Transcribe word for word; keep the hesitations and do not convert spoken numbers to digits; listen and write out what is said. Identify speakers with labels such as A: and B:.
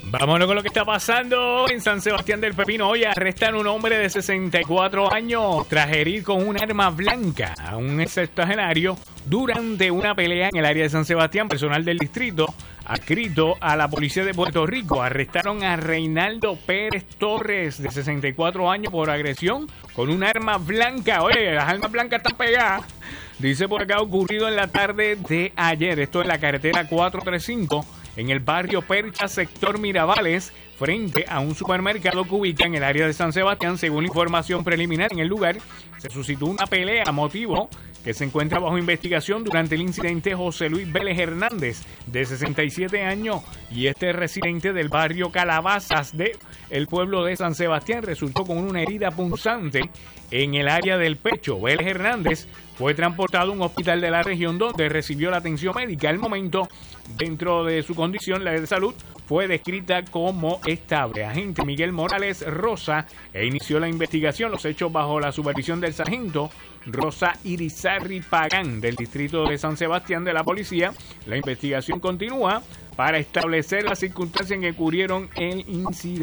A: Vámonos con lo que está pasando en San Sebastián del Pepino. Hoy arrestan a un hombre de sesenta y cuatro años tras herir con un arma blanca a un sexagenario durante una pelea en el área de San Sebastián. Personal del distrito adscrito a la policía de Puerto Rico arrestaron a Reinaldo Pérez Torres, de sesenta y cuatro años, por agresión con un arma blanca. Oye, las armas blancas están pegadas. Dice por acá, ocurrido en la tarde de ayer. Esto en la carretera cuatrocientos treinta y cinco, en el barrio Percha, sector Mirabales, frente a un supermercado que ubica en el área de San Sebastián. Según la información preliminar, en el lugar se suscitó una pelea, motivo que se encuentra bajo investigación. Durante el incidente, José Luis Vélez Hernández, de sesenta y siete años, y este residente del barrio Calabazas de el pueblo de San Sebastián, resultó con una herida punzante en el área del pecho. Vélez Hernández fue transportado a un hospital de la región donde recibió la atención médica. Al momento, dentro de su condición, la de salud fue descrita como estable. Agente Miguel Morales Rosa e inició la investigación. Los hechos bajo la supervisión del sargento Rosa Irizarry Pagán, del distrito de San Sebastián de la policía. La investigación continúa para establecer las circunstancias en que ocurrieron el incidente.